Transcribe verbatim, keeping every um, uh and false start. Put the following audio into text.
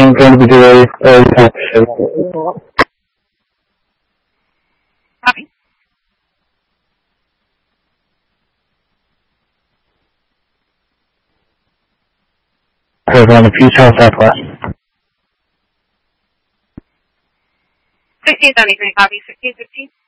I'm trying to be very, very active. Copy. We're on the Peace House Southwest. sixteen seventy-three, copy. sixteen fifteen.